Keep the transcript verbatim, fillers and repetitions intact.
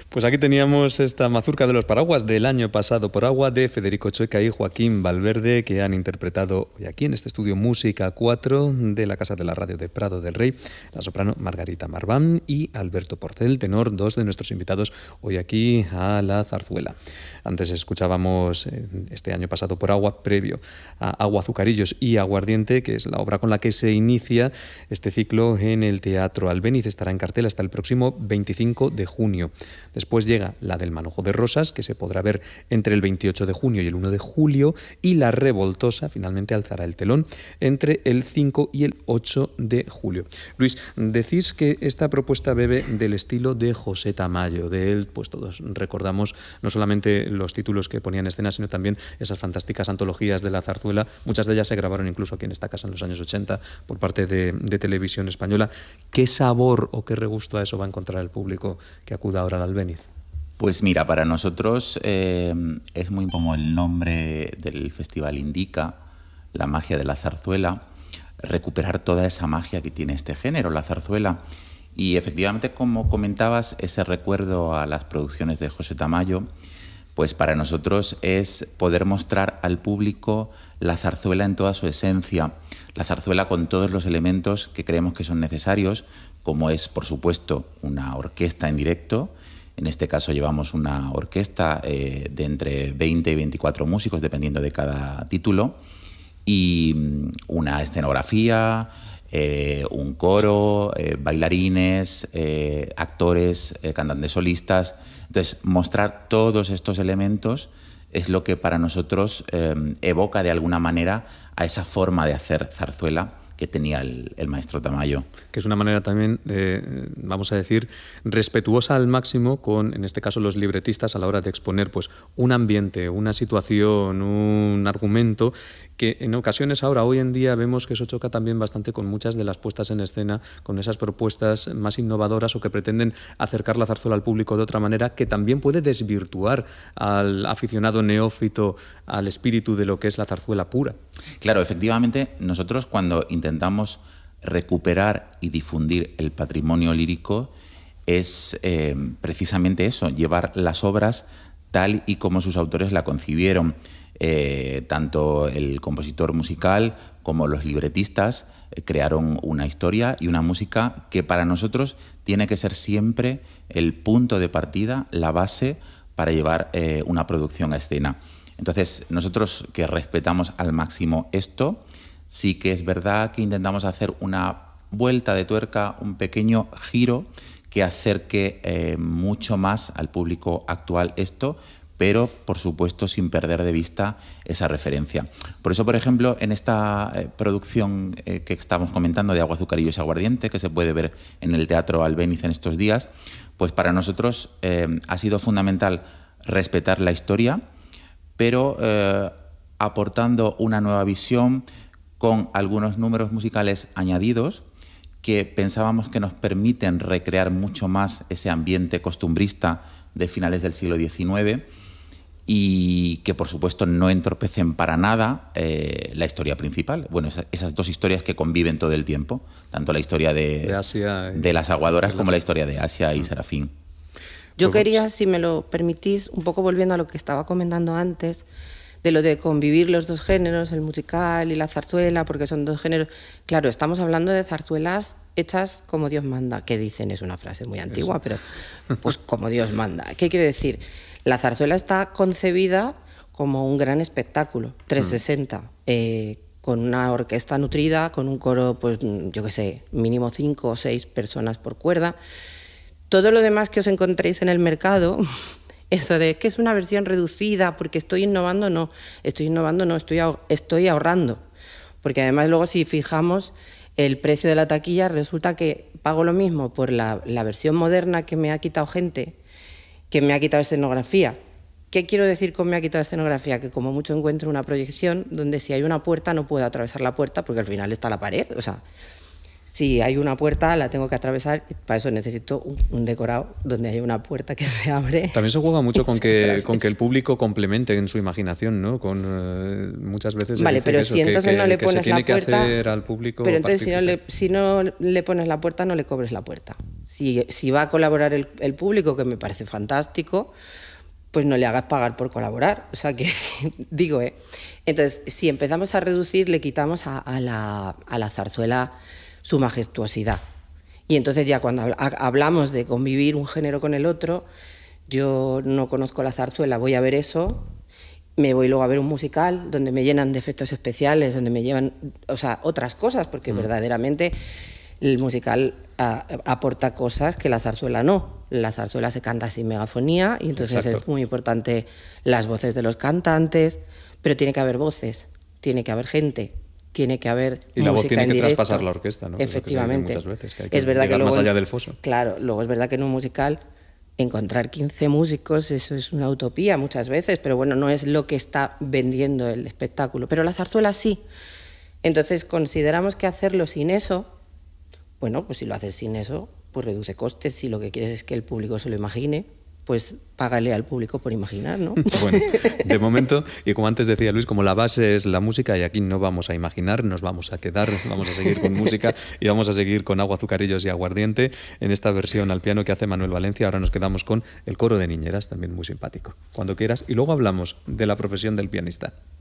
Pues aquí teníamos esta mazurca de los paraguas del año pasado por agua de Federico Chueca y Joaquín Valverde, que han interpretado hoy aquí en este estudio Música cuatro de la Casa de la Radio de Prado del Rey, la soprano Margarita Marván y Alberto Porcel, tenor, dos de nuestros invitados hoy aquí a la zarzuela. Antes escuchábamos este año pasado por agua, previo a Agua, Azucarillos y Aguardiente, que es la obra con la que se inicia este ciclo en el Teatro Albéniz. Estará en cartel hasta el próximo veinticinco de junio. Después llega la del Manojo de Rosas, que se podrá ver entre el veintiocho de junio y el uno de julio, y La Revoltosa finalmente alzará el telón entre el cinco y el ocho de julio. Luis, decís que esta propuesta bebe del estilo de José Tamayo. De él, pues todos recordamos no solamente los títulos que ponía en escena, sino también esas fantásticas antologías de la zarzuela. Muchas de ellas se grabaron incluso aquí en esta casa en los años ochenta por parte de, de Televisión Española. ¿Qué sabor o qué regusto a eso va a encontrar el público que acuda ahora al Albéniz? Pues mira, para nosotros eh, es muy como el nombre del festival indica, la magia de la zarzuela, recuperar toda esa magia que tiene este género, la zarzuela. Y efectivamente, como comentabas, ese recuerdo a las producciones de José Tamayo, pues para nosotros es poder mostrar al público la zarzuela en toda su esencia, la zarzuela con todos los elementos que creemos que son necesarios, como es, por supuesto, una orquesta en directo. En este caso llevamos una orquesta eh, de entre veinte y veinticuatro músicos, dependiendo de cada título, y una escenografía, eh, un coro, eh, bailarines, eh, actores, eh, cantantes solistas. Entonces, mostrar todos estos elementos es lo que para nosotros eh, evoca de alguna manera a esa forma de hacer zarzuela que tenía el, el maestro Tamayo. Que es una manera también, eh, vamos a decir, respetuosa al máximo con, en este caso, los libretistas a la hora de exponer pues, un ambiente, una situación, un argumento, que en ocasiones ahora, hoy en día, vemos que eso choca también bastante con muchas de las puestas en escena, con esas propuestas más innovadoras o que pretenden acercar la zarzuela al público de otra manera, que también puede desvirtuar al aficionado neófito al espíritu de lo que es la zarzuela pura. Claro, efectivamente, nosotros cuando intentamos recuperar y difundir el patrimonio lírico es eh, precisamente eso, llevar las obras tal y como sus autores la concibieron. Eh, tanto el compositor musical como los libretistas eh, crearon una historia y una música que para nosotros tiene que ser siempre el punto de partida, la base para llevar eh, una producción a escena. Entonces, nosotros que respetamos al máximo esto, sí que es verdad que intentamos hacer una vuelta de tuerca, un pequeño giro que acerque eh, mucho más al público actual esto, pero, por supuesto, sin perder de vista esa referencia. Por eso, por ejemplo, en esta eh, producción eh, que estamos comentando de Agua, Azucarillos y Aguardiente, que se puede ver en el Teatro Albéniz en estos días, pues para nosotros eh, ha sido fundamental respetar la historia, pero eh, aportando una nueva visión con algunos números musicales añadidos que pensábamos que nos permiten recrear mucho más ese ambiente costumbrista de finales del siglo diecinueve y que, por supuesto, no entorpecen para nada eh, la historia principal. Bueno, esa, esas dos historias que conviven todo el tiempo, tanto la historia de, de, Asia y, de las aguadoras como la historia de Asia y Serafín. Yo quería, si me lo permitís, un poco volviendo a lo que estaba comentando antes, de lo de convivir los dos géneros, el musical y la zarzuela, porque son dos géneros. Claro, estamos hablando de zarzuelas hechas como Dios manda, que dicen, es una frase muy antigua, Eso. pero pues como Dios manda. ¿Qué quiere decir? La zarzuela está concebida como un gran espectáculo, trescientos sesenta, mm. eh, con una orquesta nutrida, con un coro, pues yo qué sé, mínimo cinco o seis personas por cuerda. Todo lo demás que os encontréis en el mercado, eso de que es una versión reducida porque estoy innovando, no, estoy innovando, no, estoy, estoy ahorrando. Porque además luego si fijamos el precio de la taquilla, resulta que pago lo mismo por la, la versión moderna que me ha quitado gente, que me ha quitado escenografía. ¿Qué quiero decir con me ha quitado escenografía? Que como mucho encuentro una proyección donde si hay una puerta no puedo atravesar la puerta porque al final está la pared. O sea, Si hay una puerta, la tengo que atravesar. Para eso necesito un, un decorado donde haya una puerta que se abre. También se juega mucho con que, con que el público complemente en su imaginación, ¿no? Con eh, muchas veces. Vale, pero eso, si entonces que, no le que pones se tiene la puerta. Que hacer al público pero entonces si no, le, si no le pones la puerta, no le cobres la puerta. Si, si va a colaborar el, el público, que me parece fantástico, pues no le hagas pagar por colaborar. O sea que, digo, ¿eh? Entonces, si empezamos a reducir, le quitamos a, a, la, a la zarzuela su majestuosidad. Y entonces ya cuando hablamos de convivir un género con el otro, yo no conozco la zarzuela, voy a ver eso, me voy luego a ver un musical donde me llenan de efectos especiales, donde me llevan, o sea, otras cosas, porque mm. verdaderamente el musical a, aporta cosas que la zarzuela no. La zarzuela se canta sin megafonía y entonces Exacto. es muy importante las voces de los cantantes, pero tiene que haber voces, tiene que haber gente. Tiene que haber y la música voz tiene en que directo. traspasar la orquesta, ¿no? Efectivamente. Es, veces, que hay que es verdad que luego, más allá del foso. Claro, luego es verdad que en un musical encontrar quince músicos, eso es una utopía muchas veces, pero bueno, no es lo que está vendiendo el espectáculo. Pero la zarzuela sí. Entonces consideramos que hacerlo sin eso, bueno, pues si lo haces sin eso, pues reduce costes. Si lo que quieres es que el público se lo imagine, pues págale al público por imaginar, ¿no? Bueno, de momento, y como antes decía Luis, como la base es la música y aquí no vamos a imaginar, nos vamos a quedar, vamos a seguir con música y vamos a seguir con Agua, Azucarillos y Aguardiente en esta versión al piano que hace Manuel Valencia. Ahora nos quedamos con el coro de niñeras, también muy simpático. Cuando quieras. Y luego hablamos de la profesión del pianista.